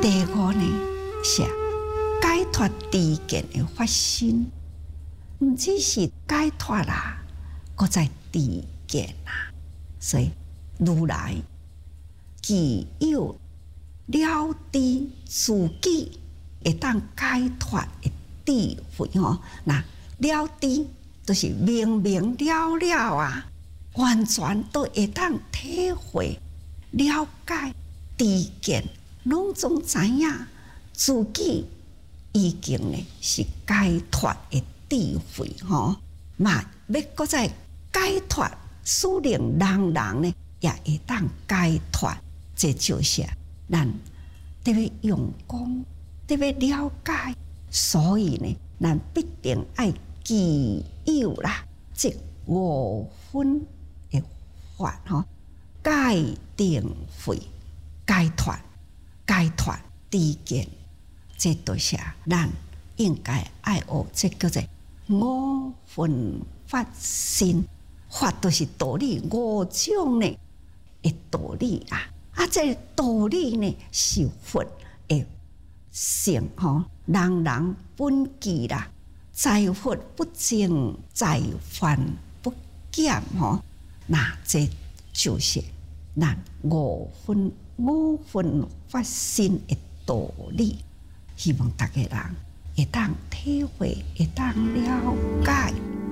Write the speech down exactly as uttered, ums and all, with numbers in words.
第五呢是解脱知见的发心，唔只是解脱啦，搁在知见啦。所以如来既有了知自己会当解脱的智慧吼，那了知就是明明了了啊，完全都会当体会了解知见，拢总知影自己已经呢是解脱的智慧吼，嘛要搁再解脱，使令人人呢也会当解脱，这就是咱得要用功，得要了解，所以呢，咱必定爱具有啦，即五分的法吼，戒定慧、解脱、解脱知见，这都是咱应该爱学，这叫做五分法身。法都是道理，五种呢的道理啦。啊，这道理呢是佛的性吼，人人本具啦，在佛不净，在凡不减吼。那这就是咱五分五分法身的道理。希望大家人会当体会，会当了解。